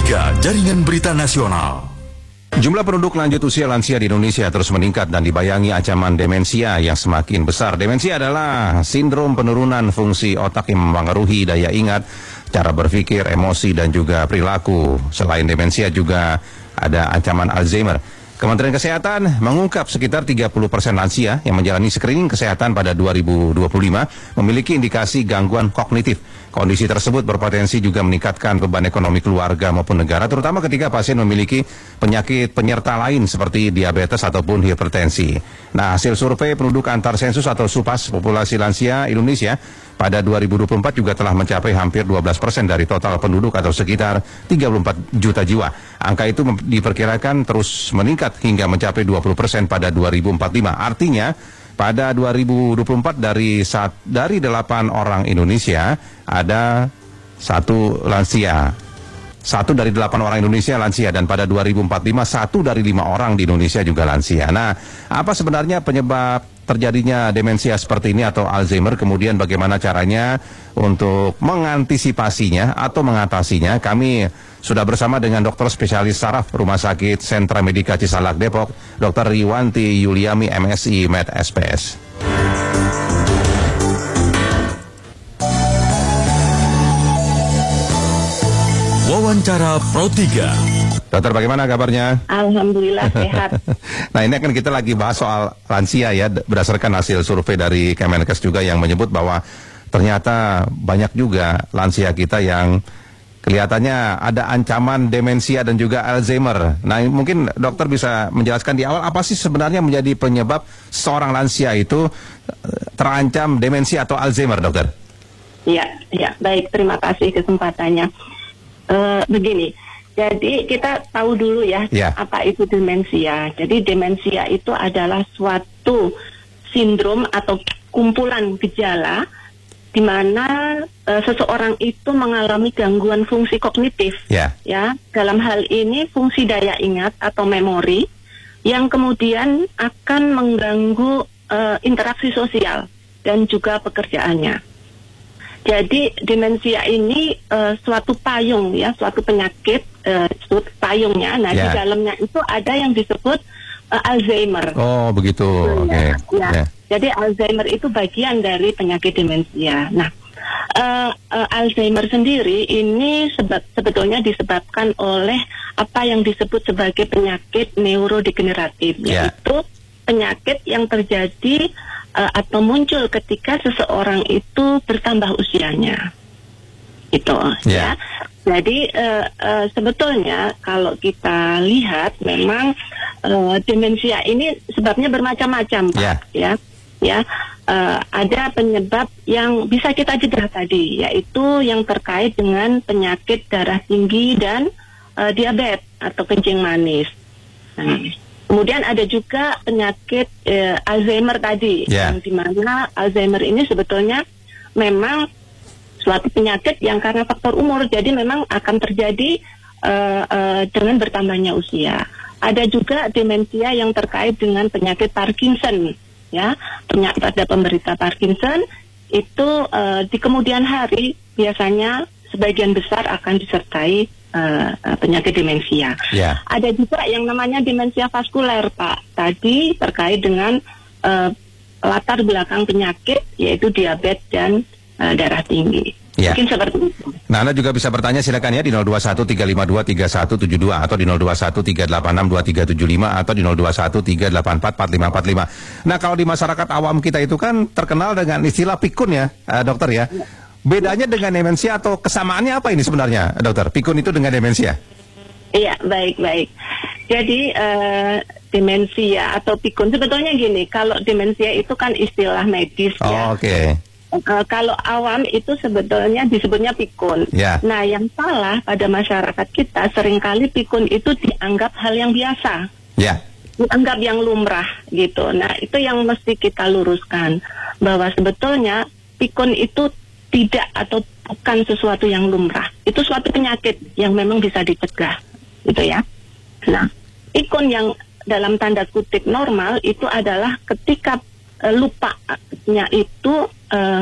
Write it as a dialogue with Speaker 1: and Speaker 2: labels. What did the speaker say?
Speaker 1: Jaringan Berita Nasional.
Speaker 2: Jumlah penduduk lanjut usia lansia di Indonesia terus meningkat dan dibayangi ancaman demensia yang semakin besar. Demensia adalah sindrom penurunan fungsi otak yang mempengaruhi daya ingat, cara berpikir, emosi, dan juga perilaku. Selain demensia juga ada ancaman Alzheimer. Kementerian Kesehatan mengungkap sekitar 30% lansia yang menjalani screening kesehatan pada 2025 memiliki indikasi gangguan kognitif. Kondisi tersebut berpotensi juga meningkatkan beban ekonomi keluarga maupun negara, terutama ketika pasien memiliki penyakit penyerta lain seperti diabetes ataupun hipertensi. Nah, hasil survei penduduk antar sensus atau SUPAS populasi lansia Indonesia pada 2024 juga telah mencapai hampir 12% dari total penduduk atau sekitar 34 juta jiwa. Angka itu diperkirakan terus meningkat hingga mencapai 20% pada 2045. Artinya, pada 2024 dari 8 orang Indonesia ada satu lansia. 1 dari 8 orang Indonesia lansia, dan pada 2045 1 dari 5 orang di Indonesia juga lansia. Nah, apa sebenarnya penyebab terjadinya demensia seperti ini atau Alzheimer, kemudian bagaimana caranya untuk mengantisipasinya atau mengatasinya? Kami sudah bersama dengan dokter spesialis saraf Rumah Sakit Sentra Medika Cisalak Depok, Dr. Riwanti Yuliami MSI Med SPS.
Speaker 1: Wawancara Pro 3.
Speaker 2: Dokter, bagaimana kabarnya?
Speaker 3: Alhamdulillah sehat.
Speaker 2: Nah, ini kan kita lagi bahas soal lansia ya, berdasarkan hasil survei dari Kemenkes juga yang menyebut bahwa ternyata banyak juga lansia kita yang kelihatannya ada ancaman demensia dan juga Alzheimer. Nah, mungkin dokter bisa menjelaskan di awal apa sih sebenarnya menjadi penyebab seorang lansia itu terancam demensia atau Alzheimer, dokter?
Speaker 3: Ya, baik, terima kasih kesempatannya. Begini, jadi kita tahu dulu ya, apa itu demensia. Jadi demensia itu adalah suatu sindrom atau kumpulan gejala di mana seseorang itu mengalami gangguan fungsi kognitif, ya. Dalam hal ini fungsi daya ingat atau memori yang kemudian akan mengganggu interaksi sosial dan juga pekerjaannya. Jadi demensia ini suatu payung ya, suatu penyakit payungnya. Nah, di dalamnya itu ada yang disebut Alzheimer.
Speaker 2: Oh, begitu. Oke.
Speaker 3: Jadi Alzheimer itu bagian dari penyakit demensia. Nah, Alzheimer sendiri ini sebetulnya disebabkan oleh apa yang disebut sebagai penyakit neurodegeneratif, yaitu penyakit yang terjadi atau muncul ketika seseorang itu bertambah usianya, itu ya. Jadi sebetulnya kalau kita lihat memang demensia ini sebabnya bermacam-macam, Pak. Ada penyebab yang bisa kita cegah tadi, yaitu yang terkait dengan penyakit darah tinggi dan diabetes atau kencing manis. Kemudian ada juga penyakit Alzheimer tadi, yang dimana Alzheimer ini sebetulnya memang suatu penyakit yang karena faktor umur, jadi memang akan terjadi dengan bertambahnya usia. Ada juga demensia yang terkait dengan penyakit Parkinson, ya. Pada penderita Parkinson itu di kemudian hari biasanya sebagian besar akan disertai penyakit demensia. Ada juga yang namanya demensia vaskuler, Pak. Tadi terkait dengan latar belakang penyakit, yaitu diabetes dan darah tinggi. Mungkin seperti itu.
Speaker 2: Nah, Anda juga bisa bertanya, silakan ya di 0213523172 atau di 0213862375 atau di 0213844545. Nah, kalau di masyarakat awam kita itu kan terkenal dengan istilah pikun ya, dokter ya. Bedanya dengan demensia atau kesamaannya apa ini sebenarnya, dokter? Pikun itu dengan demensia?
Speaker 3: Iya, baik. Jadi demensia atau pikun sebetulnya gini, kalau demensia itu kan istilah medis ya. Kalau awam itu sebetulnya disebutnya pikun. Nah, yang salah pada masyarakat kita seringkali pikun itu dianggap hal yang biasa. Dianggap yang lumrah gitu. Nah, itu yang mesti kita luruskan, bahwa sebetulnya pikun itu tidak atau bukan sesuatu yang lumrah. Itu suatu penyakit yang memang bisa dicegah, gitu ya. Nah, pikun yang dalam tanda kutip normal itu adalah ketika lupanya itu